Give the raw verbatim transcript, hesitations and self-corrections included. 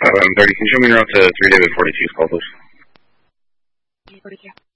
five eleven thirty. Can you show me around to three David forty-two's call, please? forty-two.